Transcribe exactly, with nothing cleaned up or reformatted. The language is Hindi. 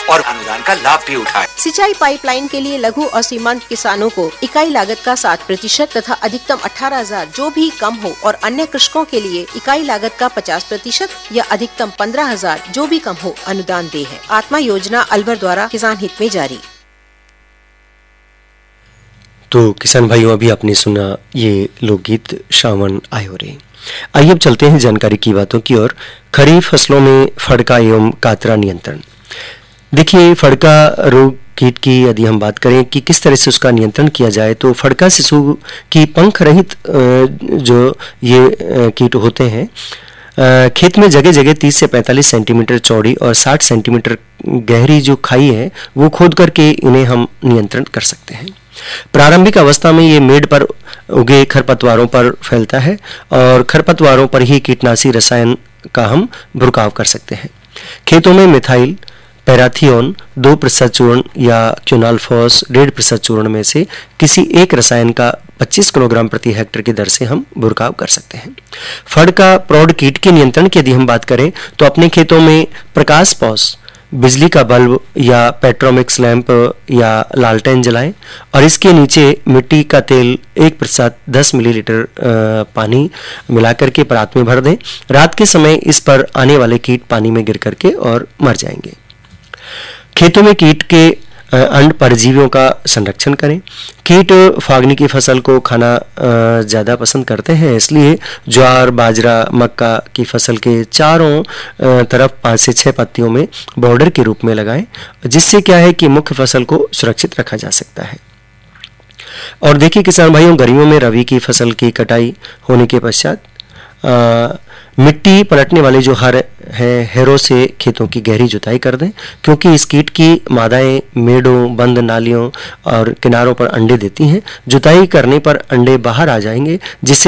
और अनुदान का लाभ भी उठाएं। सिंचाई पाइपलाइन के लिए लघु और सीमांत किसानों को इकाई लागत का सात प्रतिशत तथा अधिकतम अठारह हजार जो भी कम हो और अन्य कृषकों के लिए इकाई लागत का पचास प्रतिशत या अधिकतम पंद्रह हजार जो भी कम हो अनुदान दे है। आत्मा योजना अलवर द्वारा किसान हित में जारी। तो किसान भाइयों, अभी आपने सुना ये लोकगीत श्रावण आयो रे। आइए अब चलते हैं जानकारी की बातों की ओर। खरीफ फसलों में फड़का एवं कातरा नियंत्रण। देखिए, फड़का रोग कीट की यदि हम बात करें कि किस तरह से उसका नियंत्रण किया जाए, तो फड़का शिशु की पंख रहित जो ये कीट होते हैं, खेत में जगह जगह तीस से पैंतालीस सेंटीमीटर चौड़ी और साठ सेंटीमीटर गहरी जो खाई है वो खोद करके इन्हें हम नियंत्रण कर सकते हैं। प्रारंभिक अवस्था में ये मेड़ पर उगे खरपतवारों पर फैलता है और खरपतवारों पर ही कीटनाशी रसायन का हम भुरकाव कर सकते हैं। खेतों में मिथाइल पैराथियोन दो प्रतिशत चूर्ण या क्यूनालफॉस डेढ़ प्रतिशत चूर्ण में से किसी एक रसायन का पच्चीस किलोग्राम प्रति हेक्टेयर की दर से हम भुरकाव कर सकते हैं। फड़ का प्रौढ़ कीट के नियंत्रण की यदि हम बात करें तो अपने खेतों में प्रकाश पॉस, बिजली का बल्ब या पेट्रोमिक्स लैंप या लालटेन जलाएं और इसके नीचे मिट्टी का तेल एक प्रतिशत दस मिलीलीटर पानी मिलाकर के परात में भर दें। रात के समय इस पर आने वाले कीट पानी में गिर करके और मर जाएंगे। खेतों में कीट के अंड परजीवियों का संरक्षण करें। कीट फागनी की फसल को खाना ज़्यादा पसंद करते हैं, इसलिए ज्वार, बाजरा, मक्का की फसल के चारों तरफ पाँच से छः पत्तियों में बॉर्डर के रूप में लगाएं, जिससे क्या है कि मुख्य फसल को सुरक्षित रखा जा सकता है। और देखिए किसान भाइयों, गर्मियों में रबी की फसल की कटाई होने के पश्चात आ, मिट्टी पलटने वाले जो हर है हेरों से खेतों की गहरी जुताई कर दें, क्योंकि इस कीट की मादाएं मेड़ों, बंद नालियों और किनारों पर अंडे देती हैं। जुताई करने पर अंडे बाहर आ जाएंगे, जिससे